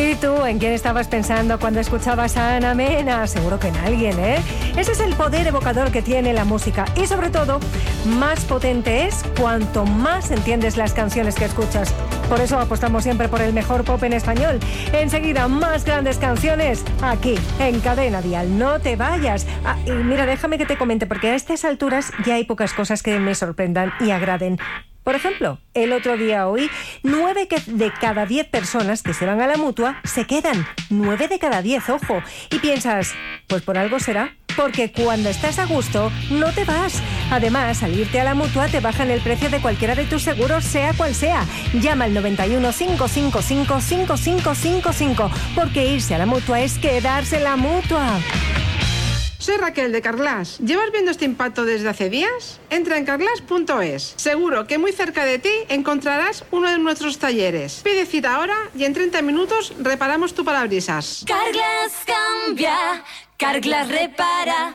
¿Y tú en quién estabas pensando cuando escuchabas a Ana Mena? Seguro que en alguien, ¿eh? Ese es el poder evocador que tiene la música y sobre todo, más potente es cuanto más entiendes las canciones que escuchas. Por eso apostamos siempre por el mejor pop en español. Enseguida, más grandes canciones aquí, en Cadena Dial. No te vayas. Y mira, déjame que te comente, porque a estas alturas ya hay pocas cosas que me sorprendan y agraden. Por ejemplo, el otro día oí 9 de cada 10 personas que se van a la Mutua se quedan. 9 de cada 10, ojo. Y piensas, pues por algo será. Porque cuando estás a gusto, no te vas. Además, al irte a la Mutua te bajan el precio de cualquiera de tus seguros, sea cual sea. Llama al 91 555 5555, porque irse a la Mutua es quedarse en la Mutua. Soy Raquel de Carglass. ¿Llevas viendo este impacto desde hace días? Entra en carglass.es. Seguro que muy cerca de ti encontrarás uno de nuestros talleres. Pide cita ahora y en 30 minutos reparamos tu parabrisas. Carglass cambia, Carglass repara.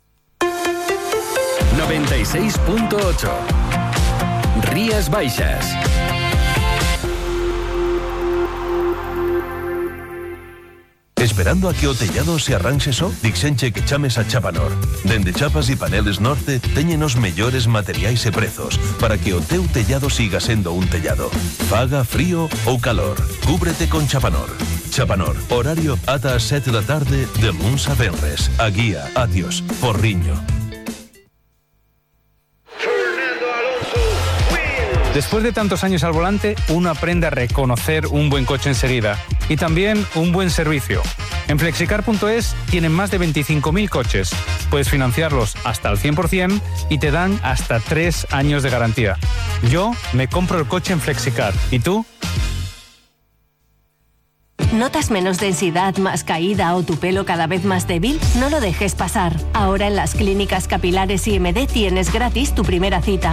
96.8 Rías Baixas. Esperando a que o tellado se arranxe só? Dixenche que chames a Chapanor. Dende Chapas e Paneles Norte teñen os mellores materiais e prezos para que o teu tellado siga sendo un tellado. Faga frío ou calor, cúbrete con Chapanor. Chapanor, horario ata as 7 da tarde de luns a venres. A Guía, Atios, Porriño. Después de tantos años al volante, uno aprende a reconocer un buen coche enseguida y también un buen servicio. En Flexicar.es tienen más de 25.000 coches. Puedes financiarlos hasta el 100% y te dan hasta 3 años de garantía. Yo me compro el coche en Flexicar. ¿Y tú? ¿Notas menos densidad, más caída o tu pelo cada vez más débil? No lo dejes pasar. Ahora en las clínicas capilares IMD tienes gratis tu primera cita.